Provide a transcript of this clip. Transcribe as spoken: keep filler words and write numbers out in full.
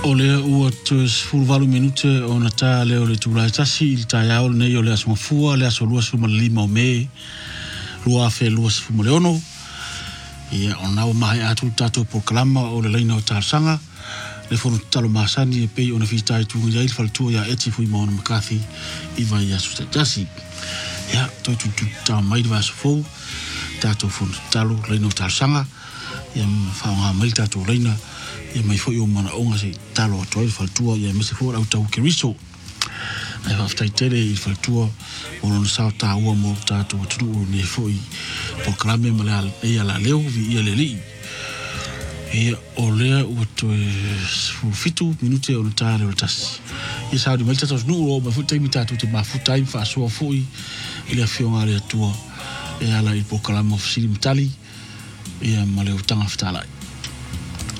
O lea ua te sfulvalu minute o na tā leo le tūlai tasi il tā iao le nei o le asuma fua le aso lua sfuma lima o me lua fe lua sfuma leono ia o nau mahi atu tātou proklama o le leina o tāsanga le fono talo masani e pei o na fitai tūnga ia il faltua ia eti fui maona makathi iwa ia susta tasi ia toi tu tu tā mairi wa sofou tātou fono talo leina o tāsanga ia whaonga mai tātou leina ia mai foi o mana onga se talo atoa i faltua ia mese fōra au tau ke riso ai whaftai tere i faltua o lona sao tā ua mo tātou aturu o ne foi proklame ma lea ia la leo vi ia le li ia o lea ua toe fitu minute o na tā leo tasi ia sao di mai tātou snu o ma futai mi tātou te mafutai wha asua foi i lea fionga le atua ia la i proklame o fasili mitali ia ma leo tanga fitalai